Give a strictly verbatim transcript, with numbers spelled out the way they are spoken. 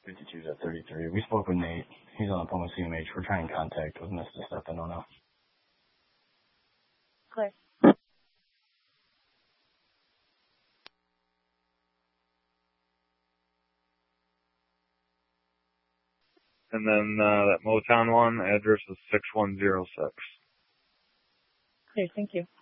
fifty-two to thirty-three. We spoke with Nate. He's on the phone with C M H. We're trying contact with Mister Stefano. Clear. And then uh, that Motown one, address is six one zero six. Clear, thank you.